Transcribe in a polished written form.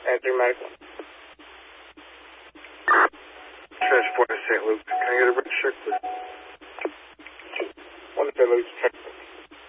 Andrew Medical. Transport to St. Luke's. Can I get a register, please? One of St. Luke's.